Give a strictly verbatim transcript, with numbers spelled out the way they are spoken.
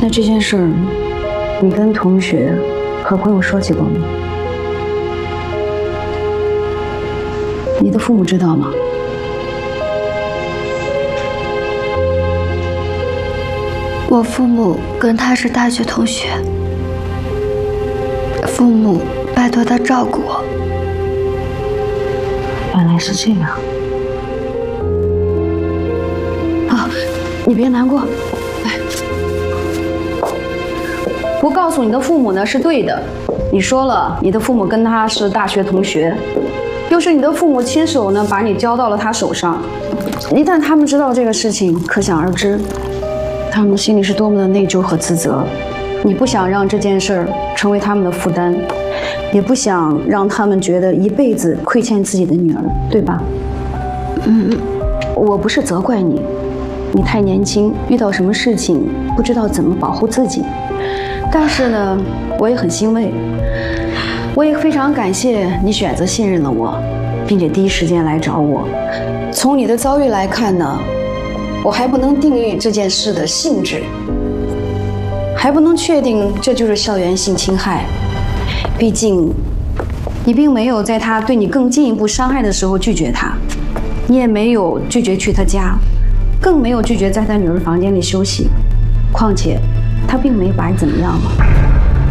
那这件事儿，你跟同学和朋友说起过吗？你的父母知道吗？ 我父母跟他是大学同学，父母拜托他照顾我。 原来是这样。啊，你别难过，来，不告诉你的父母呢是对的。你说了，你的父母跟他是大学同学，又是你的父母亲手呢把你交到了他手上。一旦他们知道这个事情，可想而知。他们心里是多么的内疚和自责，你不想让这件事儿成为他们的负担，也不想让他们觉得一辈子亏欠自己的女儿，对吧？嗯，我不是责怪你，你太年轻，遇到什么事情不知道怎么保护自己。但是呢，我也很欣慰，我也非常感谢你选择信任了我，并且第一时间来找我。从你的遭遇来看呢，我还不能定义这件事的性质，还不能确定这就是校园性侵害。毕竟，你并没有在他对你更进一步伤害的时候拒绝他，你也没有拒绝去他家，更没有拒绝在他女儿房间里休息。况且，他并没把你怎么样嘛。